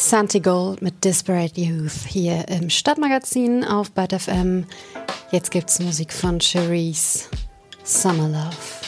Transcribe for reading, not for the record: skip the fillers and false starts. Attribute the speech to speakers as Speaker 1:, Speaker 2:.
Speaker 1: Santigold mit Disparate Youth hier im Stadtmagazin auf BAT FM. Jetzt gibt's Musik von Cherise, Summer Love.